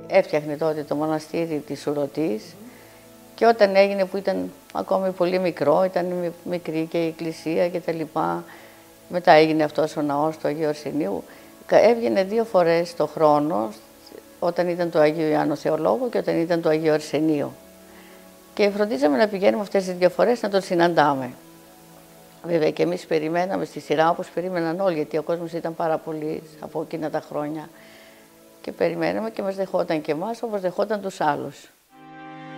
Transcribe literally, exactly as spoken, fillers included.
έφτιαχνε τότε το μοναστήρι της Ουρωτής και όταν έγινε, που ήταν ακόμη πολύ μικρό, ήταν μικρή και η εκκλησία και τα λοιπά, μετά έγινε αυτός ο ναός του Αγίου Αρσενίου, έβγαινε δύο φορές το χρόνο, όταν ήταν το Αγίου Ιωάννου Θεολόγου και όταν ήταν το Αγίου Αρσενίου. Και φροντίζαμε να πηγαίνουμε αυτές τις δύο φορές να τον συναντάμε. Βέβαια και εμείς περιμέναμε στη σειρά όπως περίμεναν όλοι, γιατί ο κόσμος ήταν πάρα πολύ από εκείνα τα χρόνια. Και περιμέναμε και μας δεχόταν και εμάς όπως δεχόταν τους άλλους.